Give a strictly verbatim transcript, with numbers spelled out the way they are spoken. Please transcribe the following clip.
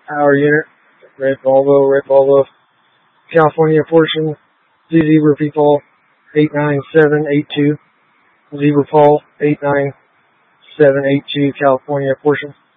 Power unit, Red Volvo, Red Volvo, California portion, Z Zebra People, eight nine seven eight two, Zebra Paul, eight nine seven eight two, California portion.